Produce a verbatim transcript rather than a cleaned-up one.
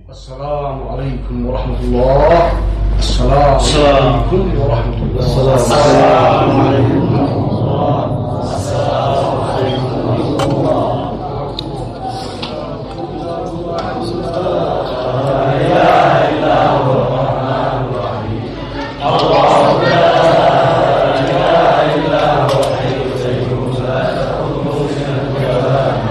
السلام عليكم ورحمة الله. السلام عليكم ورحمة الله. السلام عليكم ورحمة الله. السلام عليكم ورحمة الله. لا إله إلا هو الرحمن الرحيم. الله